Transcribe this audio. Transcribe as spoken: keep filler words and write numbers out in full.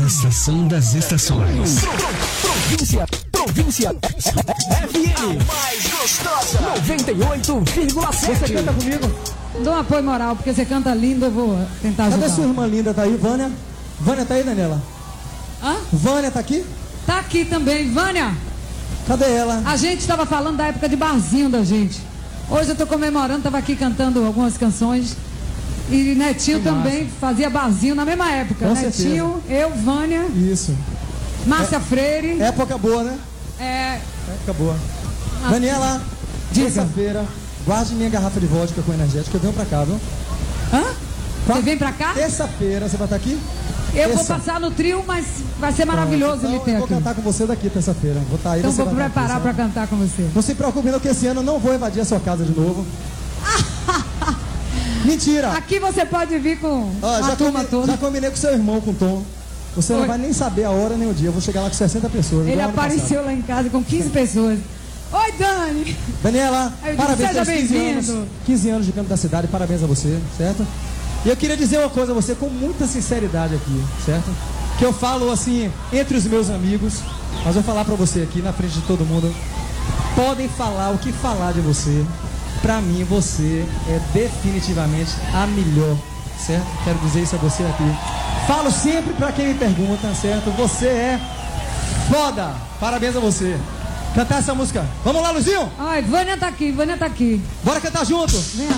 Estação das Estações. Província, província F M mais gostosa noventa e oito vírgula sete. Você canta comigo? Dou um apoio moral, porque você canta lindo, eu vou tentar ajudar. Cadê sua irmã linda? Tá aí, Vânia? Vânia tá aí, Daniela? Hã? Vânia tá aqui? Tá aqui também, Vânia. Cadê ela? A gente estava falando da época de barzinho da gente. Hoje eu tô comemorando, tava aqui cantando algumas canções. E Netinho também fazia barzinho na mesma época. Com Netinho, certeza. eu, Vânia, Isso. Márcia É, Freire. Época boa, né? É. Época boa. Daniela, terça-feira, guarde minha garrafa de vodka com energética. Eu venho pra cá, viu? Hã? Você vem pra cá? Terça-feira, você vai estar aqui? Eu Terça. vou passar no trio, mas vai ser maravilhoso então, ele ter eu vou aqui. cantar com você daqui terça-feira. Vou estar aí, Então você vou vai estar preparar aqui, pra sabe? cantar com você. Não se preocupe não, que esse ano eu não vou invadir a sua casa de novo. Mentira! Aqui você pode vir com Ó, a já, turma combi- toda. já combinei com seu irmão, com o Tom. Você não Oi. vai nem saber a hora nem o dia. Eu vou chegar lá com sessenta pessoas. Ele igual ano apareceu lá em casa com quinze pessoas. Oi, Dani! passado. Daniela, Eu digo, parabéns seja pelos quinze bem-vindo. anos. quinze anos de Canto da Cidade, parabéns a você, certo? E eu queria dizer uma coisa a você com muita sinceridade aqui, certo? Que eu falo assim, entre os meus amigos, mas vou falar pra você aqui na frente de todo mundo. Podem falar o que falar de você. Pra mim, você é definitivamente a melhor, certo? Quero dizer isso a você aqui. Falo sempre pra quem me pergunta, certo? Você é foda. Parabéns a você. Cantar essa música. Vamos lá, Luizinho? Ai, Vânia tá aqui, Vânia tá aqui. Bora cantar junto. Vem,